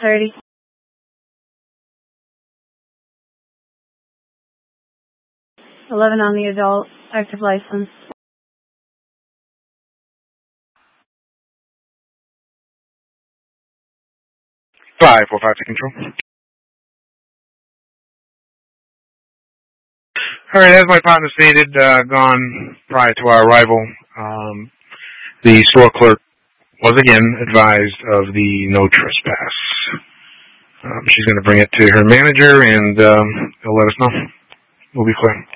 30. 11 on the adult, active license. 545 to control. All right, as my partner stated, gone prior to our arrival, the store clerk was again advised of the no trespass. She's going to bring it to her manager, and they'll let us know. We'll be clear.